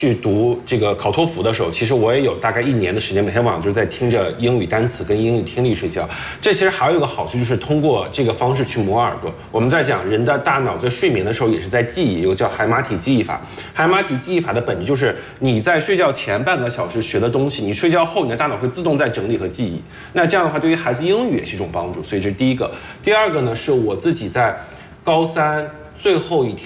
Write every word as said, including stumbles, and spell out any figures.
去读这个考托福的时候，其实我也有大概一年的时间，每天晚上就是在听着英语单词跟英语听力睡觉。这其实还有一个好处，就是通过这个方式去磨耳朵。我们在讲人的大脑在睡眠的时候也是在记忆，有个叫海马体记忆法。海马体记忆法的本质就是你在睡觉前半个小时学的东西，你睡觉后你的大脑会自动在整理和记忆。那这样的话，对于孩子英语也是一种帮助。所以这是第一个。第二个呢，是我自己在高三最后一天。